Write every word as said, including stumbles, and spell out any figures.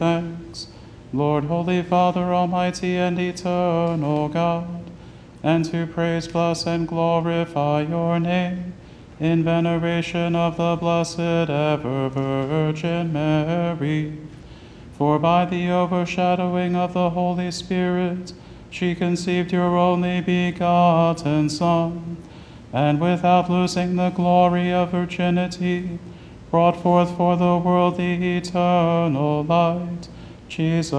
thanks. Lord, Holy Father, Almighty and Eternal God, and to praise, bless, and glorify your name, in veneration of the Blessed Ever Virgin Mary. For by the overshadowing of the Holy Spirit, she conceived your only begotten Son, and without losing the glory of virginity, brought forth for the world the eternal light, Jesus